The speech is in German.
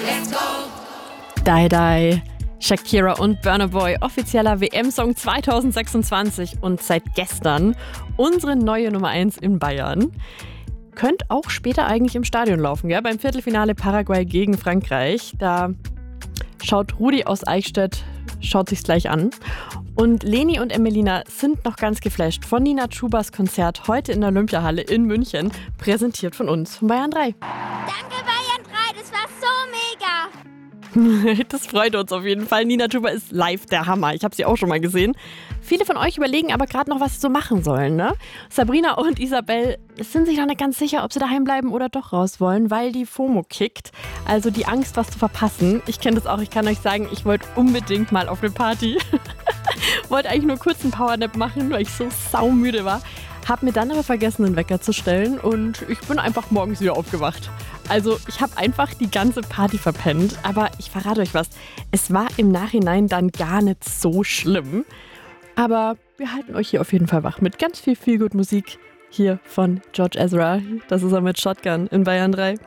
Die Die, Shakira und Burna Boy, offizieller WM-Song 2026 und seit gestern unsere neue Nummer 1 in Bayern. Könnt auch später eigentlich im Stadion laufen, gell? Beim Viertelfinale Paraguay gegen Frankreich. Da schaut Rudi aus Eichstätt, schaut sich's gleich an. Und Leni und Emelina sind noch ganz geflasht von Nina Schubers Konzert heute in der Olympiahalle in München, präsentiert von uns, von Bayern 3. Danke Bayern 3, das war so mega. Das freut uns auf jeden Fall. Nina Chuba ist live der Hammer. Ich habe sie auch schon mal gesehen. Viele von euch überlegen aber gerade noch, was sie so machen sollen, ne? Sabrina und Isabel sind sich noch nicht ganz sicher, ob sie daheim bleiben oder doch raus wollen, weil die FOMO kickt. Also die Angst, was zu verpassen. Ich kenne das auch. Ich kann euch sagen, ich wollte unbedingt mal auf eine Party. Wollte eigentlich nur kurz einen Powernap machen, weil ich so saumüde war. Hab mir dann aber vergessen, den Wecker zu stellen und ich bin einfach morgens wieder aufgewacht. Also ich habe einfach die ganze Party verpennt, aber ich verrate euch was, es war im Nachhinein dann gar nicht so schlimm. Aber wir halten euch hier auf jeden Fall wach mit ganz viel Feelgood Musik hier von George Ezra. Das ist er mit Shotgun in Bayern 3.